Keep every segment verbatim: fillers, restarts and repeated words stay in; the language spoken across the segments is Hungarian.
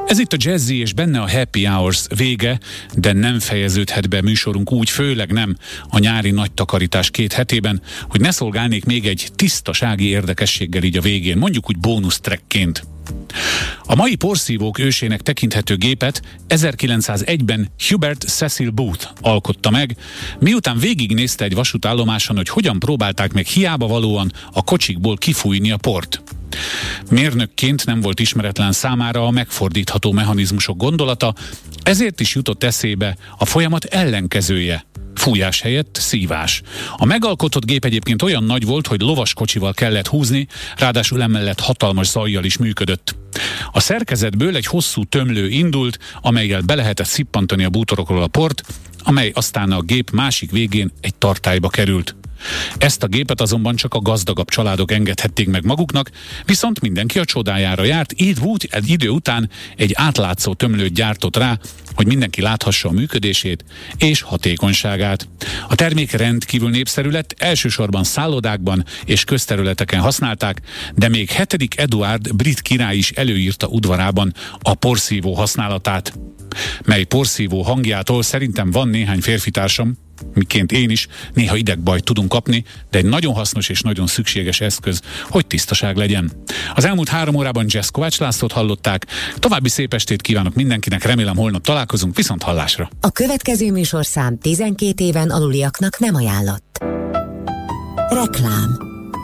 Ez itt a Jazzy és benne a Happy Hours vége, de nem fejeződhet be műsorunk úgy, főleg nem a nyári nagy takarítás két hetében, hogy ne szolgálnék még egy tisztasági érdekességgel így a végén, mondjuk úgy bónusztrekként. A mai porszívók ősének tekinthető gépet ezerkilencszázegyben Hubert Cecil Booth alkotta meg, miután végignézte egy vasútállomáson, hogy hogyan próbálták meg hiába valóan a kocsikból kifújni a port. Mérnökként nem volt ismeretlen számára a megfordítható mechanizmusok gondolata, ezért is jutott eszébe a folyamat ellenkezője, fújás helyett szívás. A megalkotott gép egyébként olyan nagy volt, hogy lovaskocsival kellett húzni, ráadásul emellett hatalmas zajjal is működött. A szerkezetből egy hosszú tömlő indult, amellyel be lehetett szippantani a bútorokról a port, amely aztán a gép másik végén egy tartályba került. Ezt a gépet azonban csak a gazdagabb családok engedhették meg maguknak, viszont mindenki a csodájára járt, így Wood egy idő után egy átlátszó tömlőt gyártott rá, hogy mindenki láthassa a működését és hatékonyságát. A termék rendkívül népszerű lett, elsősorban szállodákban és közterületeken használták, de még hetedik Eduárd brit király is előírta udvarában a porszívó használatát, mely porszívó hangjától szerintem van néhány férfitársam, miként én is, néha idegbajt tudunk kapni, de egy nagyon hasznos és nagyon szükséges eszköz, hogy tisztaság legyen. Az elmúlt három órában Jazz Kovács Lászlót hallották, további szép estét kívánok mindenkinek, remélem holnap találkozunk, viszont hallásra. A következő műsorszám tizenkét éven aluliaknak nem ajánlott. Reklám.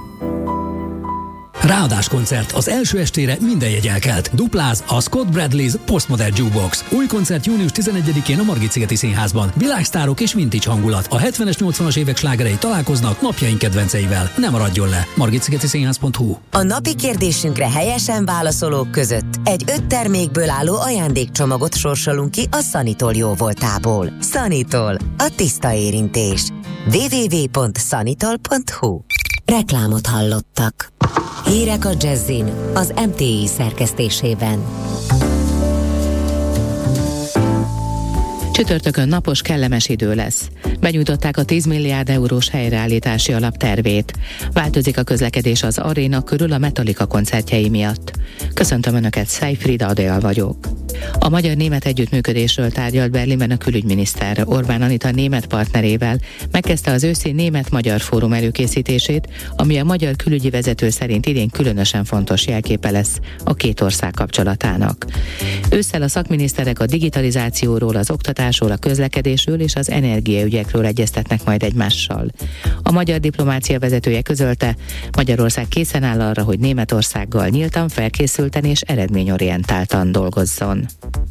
Ráadás koncert az első estére minden jegy elkelt. Dupláz a Scott Bradley's Postmodern Jukebox. Új koncert június tizenegyedikén a Margit-szigeti Színházban. Világsztárok és vintage hangulat. A hetvenes, nyolcvanas évek slágerei találkoznak napjaink kedvenceivel. Ne maradjon le! margit-szigeti színház pont hu. A napi kérdésünkre helyesen válaszolók között egy öt termékből álló ajándékcsomagot sorsolunk ki a Sanitol jóvoltából. Sanitol, a tiszta érintés. double-u double-u double-u pont sanitol pont hu. Reklámot hallottak. Hírek a Jazzin az em té i szerkesztésében. Csütörtökön napos, kellemes idő lesz. Benyújtották a tíz milliárd eurós helyreállítási alap tervét. Változik a közlekedés az aréna körül a Metallica koncertjei miatt. Köszöntöm Önöket, Szájfrida Adél vagyok. A magyar-német együttműködésről tárgyalt Berlinben a külügyminiszter. Orbán Anita német partnerével megkezdte az őszi német-magyar fórum előkészítését, ami a magyar külügyi vezető szerint idén különösen fontos jelképe lesz a két ország kapcsolatának. Ősszel a szakminiszterek a digitalizációról, az oktatásról, a közlekedésről és az energiaügyekről egyeztetnek majd egymással. A magyar diplomácia vezetője közölte, Magyarország készen áll arra, hogy Németországgal nyíltan, felkészülten és eredményorientáltan dolgozzon.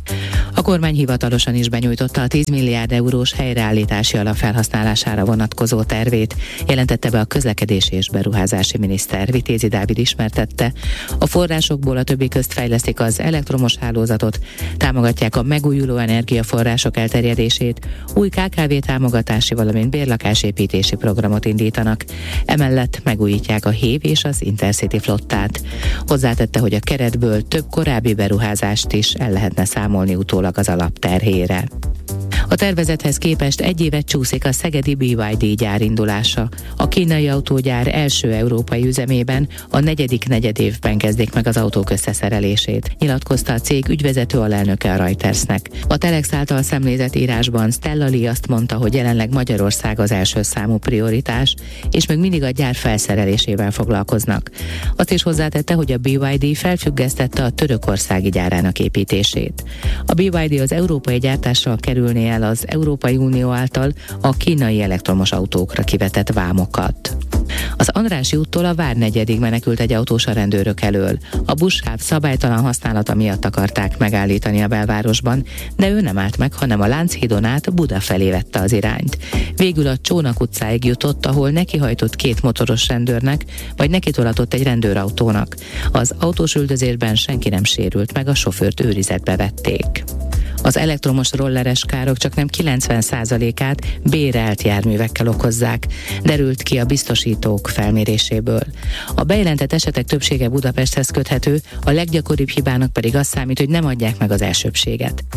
A kormány hivatalosan is benyújtotta a tíz milliárd eurós helyreállítási alap felhasználására vonatkozó tervét, jelentette be a közlekedési és beruházási miniszter. Vitézi Dávid ismertette, a forrásokból a többi közt fejlesztik az elektromos hálózatot, támogatják a megújuló energiaforrások elterjedését, új ká ká vé támogatási, valamint bérlakásépítési programot indítanak. Emellett megújítják a hév és az Intercity flottát. Hozzátette, hogy a keretből több korábbi beruházást is el lehetne számolni utólag az alap terhére. A tervezethez képest egy évet csúszik a szegedi bé ipszilon dé gyár indulása. A kínai autógyár első európai üzemében a negyedik negyedévben kezdik meg az autók összeszerelését, nyilatkozta a cég ügyvezető alelnöke a Reutersnek. A Telex által szemlézett írásban Stella Lee azt mondta, hogy jelenleg Magyarország az első számú prioritás, és még mindig a gyár felszerelésével foglalkoznak. Azt is hozzátette, hogy a bé ipszilon dé felfüggesztette a törökországi gyárának építését. A bé ipszilon dé az európai gyártásra kerülné el az Európai Unió által a kínai elektromos autókra kivetett vámokat. Az Andrássy úttól a Várnegyedig menekült egy autós a rendőrök elől. A buszsáv szabálytalan használata miatt akarták megállítani a belvárosban, de ő nem állt meg, hanem a Lánchídon át Buda felé vette az irányt. Végül a Csónak utcáig jutott, ahol nekihajtott két motoros rendőrnek, vagy nekitolatott egy rendőrautónak. Az autós üldözésben senki nem sérült meg, a sofőrt őrizetbe vették. Az elektromos rolleres károk csaknem kilencven százalékát bérelt járművekkel okozzák, derült ki a biztosítók felméréséből. A bejelentett esetek többsége Budapesthez köthető, a leggyakoribb hibának pedig az számít, hogy nem adják meg az elsőbbséget.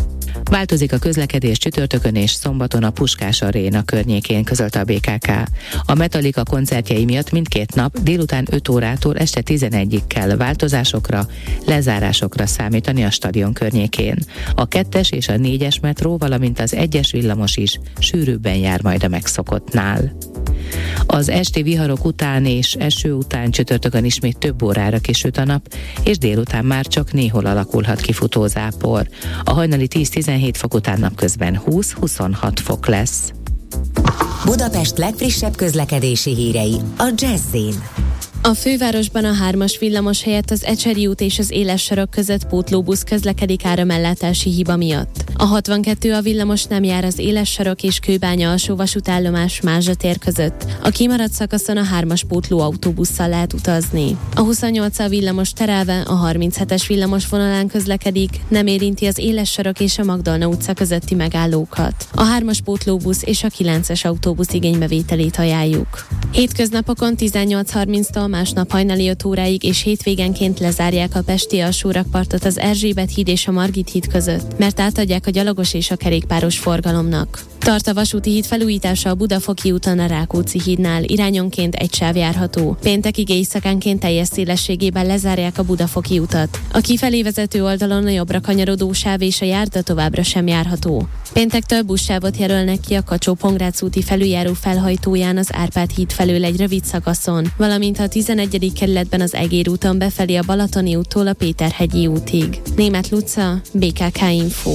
Változik a közlekedés csütörtökön és szombaton a Puskás Aréna környékén, közölte a bé ká ká. A Metallica koncertjei miatt mindkét nap délután öt órától este tizenegyig kell változásokra, lezárásokra számítani a stadion környékén. A kettes és a négyes metró, valamint az egyes villamos is sűrűbben jár majd a megszokottnál. Az esti viharok után és eső után csütörtökön ismét több órára kisüt a nap, és délután már csak néhol alakulhat ki futózápor. A hajnali tíz-tizenhét fok után napközben húsz-huszonhat fok lesz. Budapest legfrissebb közlekedési hírei a Jazzin. A fővárosban a hármas villamos helyett az Ecseri út és az Éles sarok között pótlóbusz közlekedik áramellátási hiba miatt. A hatvankettő a villamos nem jár az Éles sarok és Kőbánya alsó vasútállomás Mázsa tér között. A kimaradt szakaszon a hármas pótló autóbusszal lehet utazni. A huszonnyolc a villamos terelve a harminchetes villamos vonalán közlekedik, nem érinti az Éles sarok és a Magdolna utca közötti megállókat. A hármas pótlóbusz és a kilences autóbusz igénybevételét ajánljuk. Hétköznapokon tizennyolc harminctól másnap hajnali öt óráig és hétvégenként lezárják a pesti alsórakpartot az Erzsébet híd és a Margit híd között, mert átadják a gyalogos és a kerékpáros forgalomnak. Tart a vasúti híd felújítása a Budafoki úton a Rákóczi hídnál, irányonként egy sáv járható. Péntekig éjszakánként teljes szélességében lezárják a Budafoki utat. A kifelé vezető oldalon a jobbra kanyarodó sáv és a járda továbbra sem járható. Péntektől buszsávot jelölnek ki a Kacsó-Pongrác úti felüljáró felhajtóján az Árpád híd felől egy rövid szakaszon, valamint a tizenegyedik kerületben az Egér úton befelé a Balatoni úttól a Péterhegyi útig. Németh Luca, bé ká ká Info.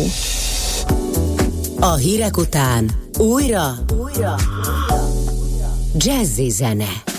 A hírek után újra, újra, Jazzy zene.